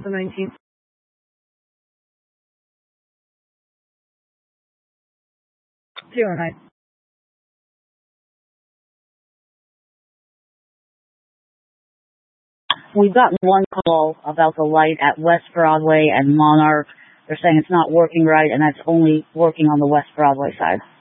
the 19th. Zero nine. We've gotten one call about the light at West Broadway and Monarch. They're saying it's not working right, and that's only working on the West Broadway side.